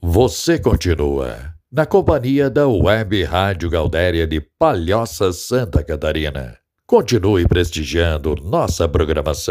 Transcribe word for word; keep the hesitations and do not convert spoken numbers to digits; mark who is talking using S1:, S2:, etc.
S1: Você continua na companhia da Web Rádio Gaudéria de Palhoça, Santa Catarina. Continue prestigiando nossa programação.